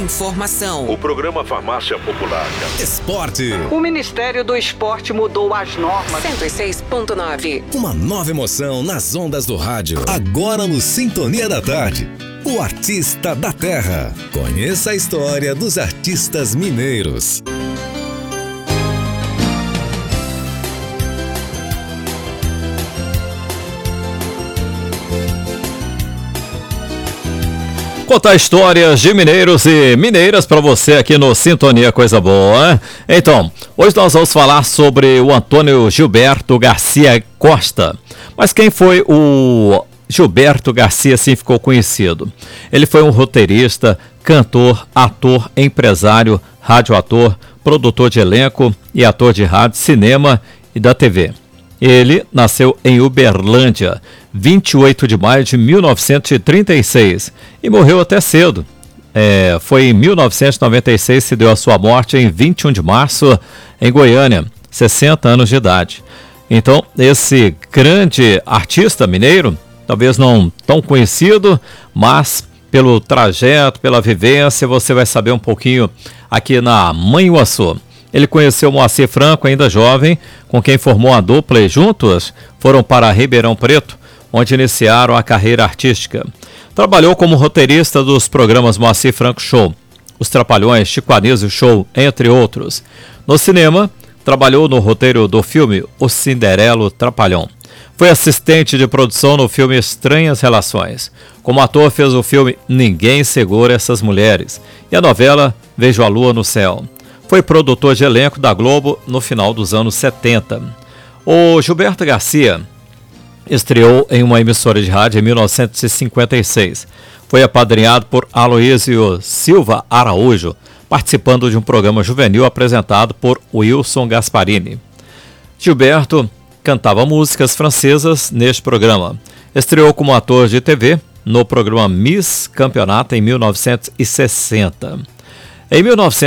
Informação. O programa Farmácia Popular. Esporte. O Ministério do Esporte mudou as normas. 106.9. Uma nova emoção nas ondas do rádio. Agora no Sintonia da Tarde. O Artista da Terra. Conheça a história dos artistas mineiros. Contar histórias de mineiros e mineiras para você aqui no Sintonia Coisa Boa, hein? Então, hoje nós vamos falar sobre o Antônio Gilberto Garcia Costa. Mas quem foi o Gilberto Garcia, assim ficou conhecido? Ele foi um roteirista, cantor, ator, empresário, radioator, produtor de elenco e ator de rádio, cinema e da TV. Ele nasceu em Uberlândia, 28 de maio de 1936 e morreu até cedo. Foi em 1996 se deu a sua morte em 21 de março em Goiânia, 60 anos de idade. Então, esse grande artista mineiro, talvez não tão conhecido, mas pelo trajeto, pela vivência, você vai saber um pouquinho aqui na Manhuaçu. Ele conheceu Moacir Franco, ainda jovem, com quem formou a dupla e juntos foram para Ribeirão Preto, onde iniciaram a carreira artística. Trabalhou como roteirista dos programas Moacir Franco Show, Os Trapalhões, Chico Anísio Show, entre outros. No cinema, trabalhou no roteiro do filme O Cinderelo Trapalhão. Foi assistente de produção no filme Estranhas Relações. Como ator, fez o filme Ninguém Segura Essas Mulheres e a novela Vejo a Lua no Céu. Foi produtor de elenco da Globo no final dos anos 70. O Gilberto Garcia estreou em uma emissora de rádio em 1956. Foi apadrinhado por Aloísio Silva Araújo, participando de um programa juvenil apresentado por Wilson Gasparini. Gilberto cantava músicas francesas neste programa. Estreou como ator de TV no programa Miss Campeonato em 1960. Em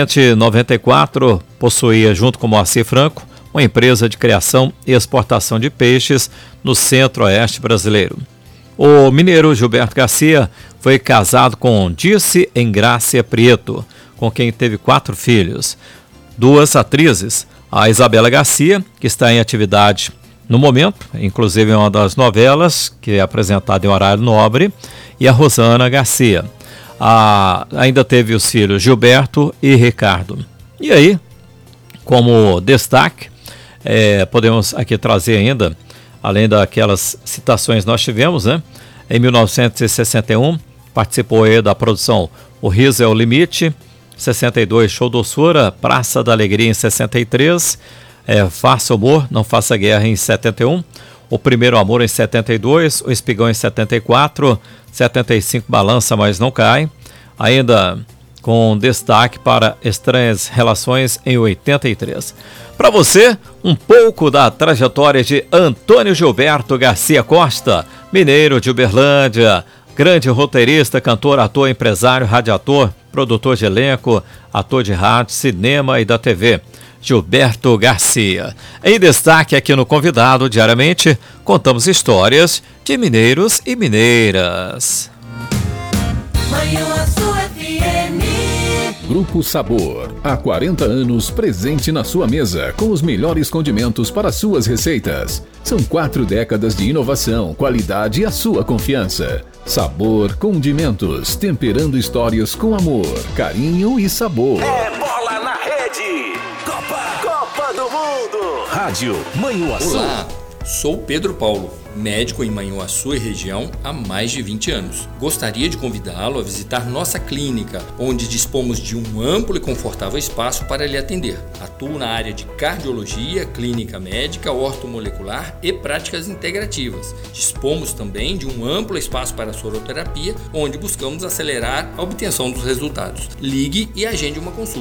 1994, possuía, junto com Moacir Franco, uma empresa de criação e exportação de peixes no centro-oeste brasileiro. O mineiro Gilberto Garcia foi casado com Dirce Engrácia Prieto, com quem teve 4 filhos. 2 atrizes, a Isabela Garcia, que está em atividade no momento, inclusive em uma das novelas, que é apresentada em horário nobre, e a Rosana Garcia. Ainda teve os filhos Gilberto e Ricardo. E aí, como destaque, podemos aqui trazer ainda, além daquelas citações que nós tivemos, né? Em 1961, participou aí da produção O Riso é o Limite, 62, Show Doçura, Praça da Alegria em 63, Faça Humor, Não Faça Guerra em 71, O Primeiro Amor em 72, O Espigão em 74, 75, Balança Mas Não Cai, ainda com destaque para Estranhas Relações em 83. Para você, um pouco da trajetória de Antônio Gilberto Garcia Costa, mineiro de Uberlândia, grande roteirista, cantor, ator, empresário, radiator, produtor de elenco, ator de rádio, cinema e da TV. Gilberto Garcia. Em destaque aqui no Convidado, diariamente, contamos histórias de mineiros e mineiras. Manhuaçu FM. Grupo Sabor, há 40 anos presente na sua mesa com os melhores condimentos para suas receitas. São 4 décadas de inovação, qualidade e a sua confiança. Sabor Condimentos, temperando histórias com amor, carinho e sabor. É bola na rede. Copa do Mundo. Rádio Manhuaçu. Olá, sou Pedro Paulo, médico em Manhuaçu e região há mais de 20 anos. Gostaria de convidá-lo a visitar nossa clínica, onde dispomos de um amplo e confortável espaço para lhe atender. Atuo na área de cardiologia, clínica médica, ortomolecular e práticas integrativas. Dispomos também de um amplo espaço para soroterapia, onde buscamos acelerar a obtenção dos resultados. Ligue e agende uma consulta.